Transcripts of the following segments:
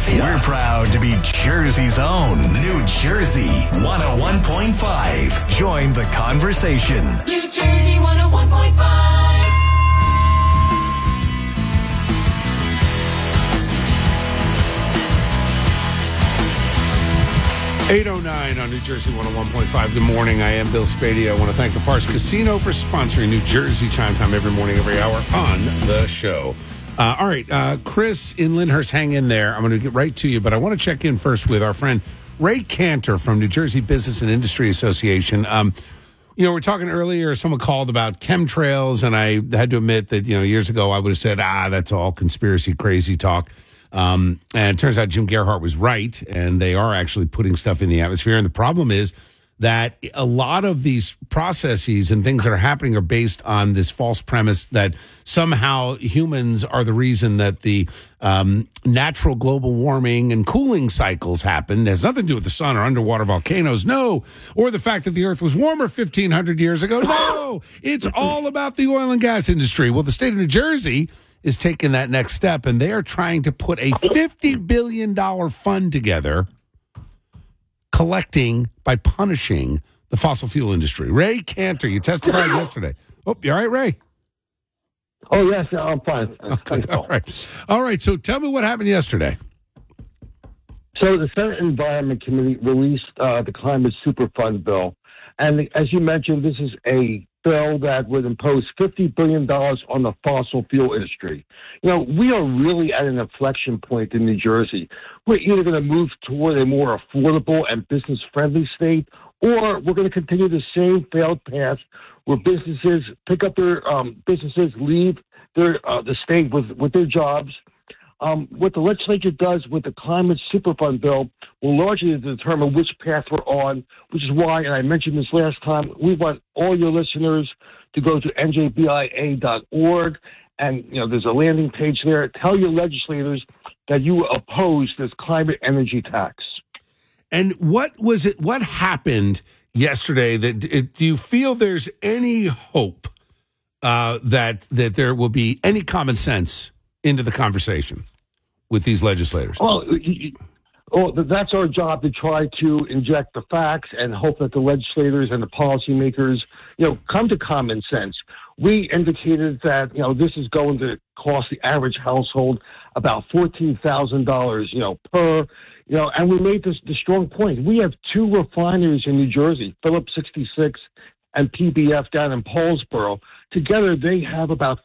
We're proud to be Jersey's own New Jersey 101.5. Join the conversation. New Jersey 101.5. 8:09 on New Jersey 101.5. Good morning. I am Bill Spady. I want to thank the Parks Casino for sponsoring New Jersey Chime Time every morning, every hour on the show. All right, Chris in Lyndhurst, hang in there. I'm going to get right to you, but I want to check in first with our friend Ray Cantor from New Jersey Business and Industry Association. We're talking earlier, someone called about chemtrails, and I had to admit that, years ago I would have said, that's all conspiracy, crazy talk. And it turns out Jim Gerhardt was right, and they are actually putting stuff in the atmosphere. And the problem is that a lot of these processes and things that are happening are based on this false premise that somehow humans are the reason that the natural global warming and cooling cycles happen. It has nothing to do with the sun or underwater volcanoes, no. Or the fact that the earth was warmer 1,500 years ago, no. It's all about the oil and gas industry. Well, the state of New Jersey is taking that next step, and they are trying to put a $50 billion fund together collecting by punishing the fossil fuel industry. Ray Cantor, you testified yesterday. Oh, you all right, Ray? Oh, yes, I'm fine. Okay. All right, so tell me what happened yesterday. So the Senate Environment Committee released the Climate Superfund bill. And as you mentioned, this is a bill that would impose $50 billion on the fossil fuel industry. We are really at an inflection point in New Jersey. We're either going to move toward a more affordable and business-friendly state, or we're going to continue the same failed path where businesses pick up their businesses, leave the state with their jobs. What the legislature does with the Climate Superfund bill will largely determine which path we're on, which is why, and I mentioned this last time, we want all your listeners to go to njbia.org, and there's a landing page there. Tell your legislators that you oppose this climate energy tax. And what happened yesterday? Do you feel there's any hope that there will be any common sense into the conversation with these legislators? Well, that's our job, to try to inject the facts and hope that the legislators and the policymakers, come to common sense. We indicated that, this is going to cost the average household about $14,000, per, and we made the strong point. We have two refineries in New Jersey, Phillips 66 and PBF down in Paulsboro. Together, they have about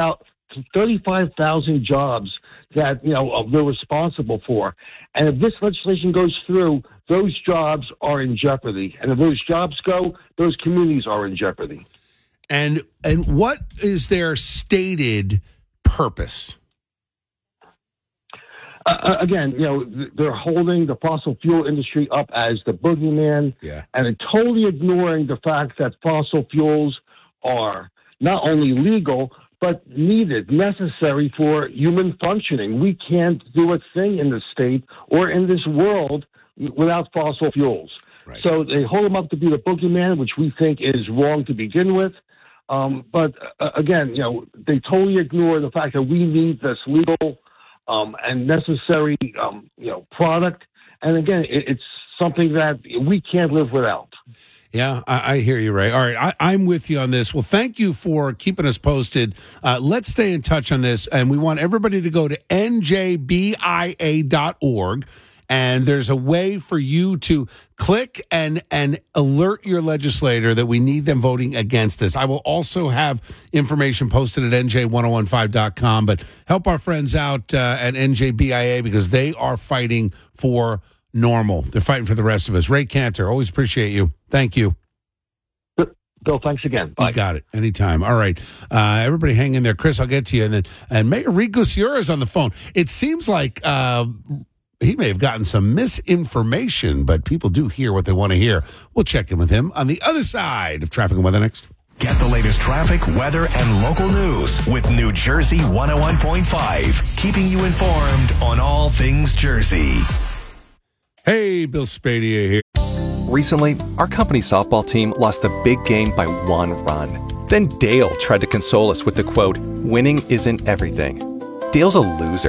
35,000 jobs that, they're responsible for. And if this legislation goes through, those jobs are in jeopardy. And if those jobs go, those communities are in jeopardy. And what is their stated purpose? Again, they're holding the fossil fuel industry up as the boogeyman, and they're totally ignoring the fact that fossil fuels are not only legal, but needed, necessary for human functioning. We can't do a thing in the state or in this world without fossil fuels. Right. So they hold them up to be the boogeyman, which we think is wrong to begin with. But again, they totally ignore the fact that we need this legal and necessary, product. And again, it's something that we can't live without. Yeah, I hear you, Ray. All right, I'm with you on this. Well, thank you for keeping us posted. Let's stay in touch on this, and we want everybody to go to njbia.org, and there's a way for you to click and alert your legislator that we need them voting against this. I will also have information posted at nj1015.com, but help our friends out at NJBIA because they are fighting for normal. They're fighting for the rest of us. Ray Cantor, always appreciate you. Thank you. Bill, thanks again. Bye. You got it. Anytime. All right. Everybody hang in there. Chris, I'll get to you. And Mayor Reed Gutierrez is on the phone. It seems like he may have gotten some misinformation, but people do hear what they want to hear. We'll check in with him on the other side of Traffic and Weather next. Get the latest traffic, weather, and local news with New Jersey 101.5, keeping you informed on all things Jersey. Hey, Bill Spadia here. Recently, our company softball team lost the big game by 1 run. Then Dale tried to console us with the quote, "Winning isn't everything." Dale's a loser.